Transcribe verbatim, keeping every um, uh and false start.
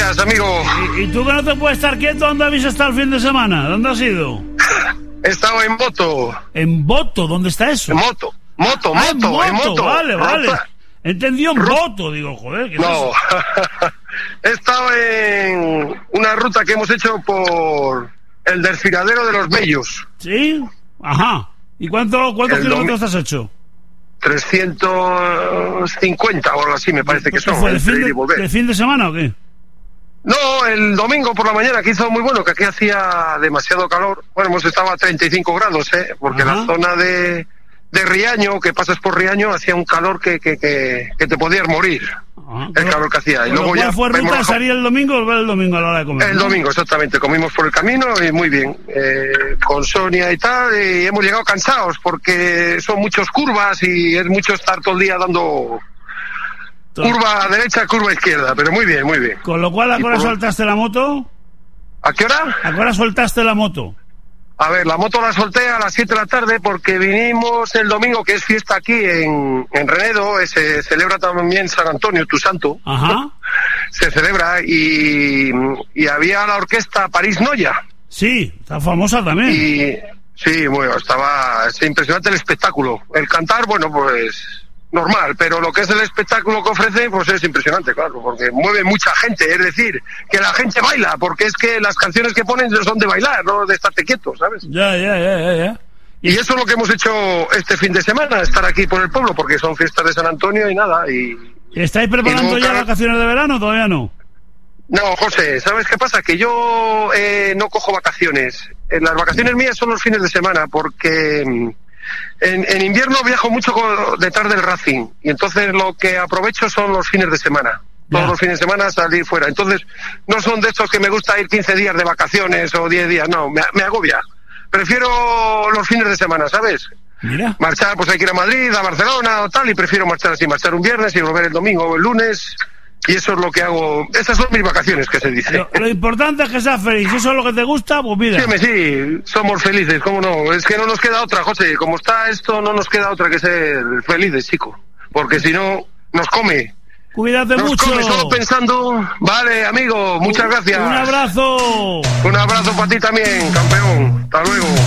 días, amigo. ¿Y, y tú que no te puedes estar quieto? ¿Dónde habéis estado el fin de semana? ¿Dónde has ido? He estado en moto. ¿En Boto? ¿Dónde está eso? En moto, moto, ah, moto, en moto, en moto. Vale, vale. Ruta. Entendió en Boto, digo, joder, ¿qué es No, eso? he estado en una ruta que hemos hecho por el desfiladero de los Bellos. ¿Sí? Ajá. ¿Y cuánto, cuántos El kilómetros domi- has hecho? trescientos cincuenta o algo así me parece que son. ¿Fue de entre fin ir y de, volver. de fin de semana o qué? No, el domingo por la mañana, que hizo muy bueno, que aquí hacía demasiado calor. Bueno, hemos estado a treinta y cinco grados, ¿eh? Porque Ajá. la zona de, de Riaño, que pasas por Riaño, hacía un calor que, que, que, que te podías morir. Ajá. El calor que hacía. Y Con lo luego cual ya fue hemos ruta, bajado- salir el domingo o volver el domingo a la hora de comer. El ¿no? domingo, exactamente. Comimos por el camino y muy bien. Eh, con Sonia y tal, y hemos llegado cansados porque son muchas curvas y es mucho estar todo el día dando curva a derecha, curva a izquierda. Pero muy bien, muy bien. Con lo cual, ¿a qué Y hora por- soltaste la moto? ¿A qué hora? ¿A qué hora soltaste la moto? A ver, la moto la solté a las siete de la tarde porque vinimos el domingo, que es fiesta aquí en, en Renedo, eh, se celebra también San Antonio, tu santo. Ajá. Se celebra y, y había la orquesta París Noya. Sí, está famosa también. Y sí, bueno, estaba es impresionante el espectáculo. El cantar, bueno, pues normal, pero lo que es el espectáculo que ofrece, pues es impresionante, claro, porque mueve mucha gente, es decir, que la gente baila, porque es que las canciones que ponen son de bailar, no de estarte quieto, ¿sabes? Ya, ya, ya, ya, ya. Y eso es lo que hemos hecho este fin de semana, estar aquí por el pueblo, porque son fiestas de San Antonio y nada, y... ¿Estáis preparando y ya nunca- vacaciones de verano o todavía no? No, José, ¿sabes qué pasa? Que yo eh, no cojo vacaciones. Eh, Las vacaciones mías son los fines de semana, porque mm, en, en invierno viajo mucho con- detrás del Racing, y entonces lo que aprovecho son los fines de semana. Todos Ya. los fines de semana salir fuera. Entonces, no son de estos que me gusta ir quince días de vacaciones o diez días, no, me, me agobia. Prefiero los fines de semana, ¿sabes? Mira. Marchar, pues hay que ir a Madrid, a Barcelona o tal, y prefiero marchar así, marchar un viernes y volver el domingo o el lunes, y eso es lo que hago. Esas son mis vacaciones, que se dice. Lo, lo importante es que seas feliz. Si eso es lo que te gusta, pues mira. Sí, me sí, somos felices, ¿cómo no? Es que no nos queda otra, José, como está esto, no nos queda otra que ser felices, chico, porque si no, nos come. Cuídate Nos mucho. come solo pensando. Vale, amigo, muchas gracias. Un abrazo. Un abrazo para ti también, campeón. Hasta luego.